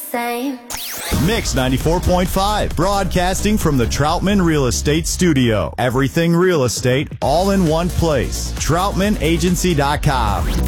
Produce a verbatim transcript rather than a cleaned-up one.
same. Mix ninety-four point five, broadcasting from the Troutman Real Estate Studio. Everything real estate, all in one place. Troutman Agency dot com.